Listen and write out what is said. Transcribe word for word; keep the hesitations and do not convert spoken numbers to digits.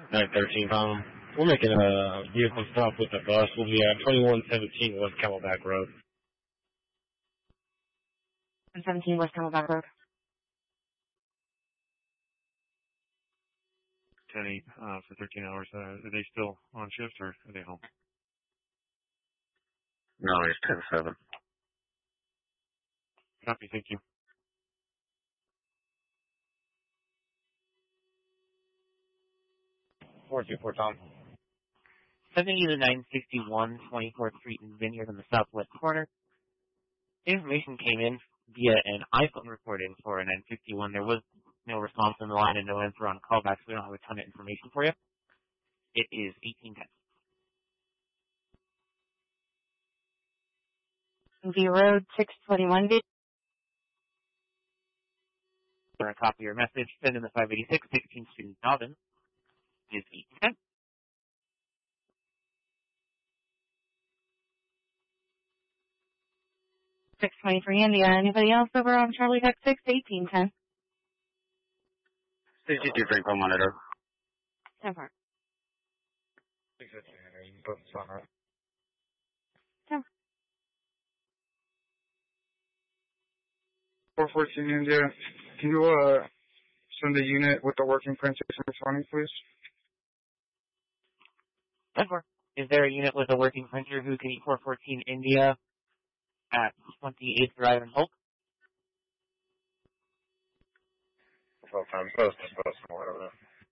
nine thirteen, um, we're making a vehicle stop with a bus. We'll be at twenty-one seventeen West Camelback Road. seventeen West Camelback Road. ten eight uh, for thirteen hours. Uh, are they still on shift or are they home? No, it's ten seven. Copy, thank you. four two four, Tom. Sending you to nine sixty-one twenty-fourth Street in Vineyard on the southwest corner. Information came in via an iPhone recording for a nine sixty-one. There was no response on the line and no answer on callback, so we don't have a ton of information for you. It is eighteen ten. V Road six twenty-one. For a copy of your message, send in the five eighty-six sixteenth Street in Dalton. It is eighteen ten. six twenty-three India. Anybody else over on Charlie Heck six, eighteen ten? sixty-two Franco Monitor. ten four. six fifteen, you can put this on, right? ten. four fourteen India. Can you uh, send a unit with the working print six twenty, please? ten four. Is there a unit with a working printer who can eat four fourteen India at twenty-eighth Drive and Polk? twelve times, close to close, I don't know.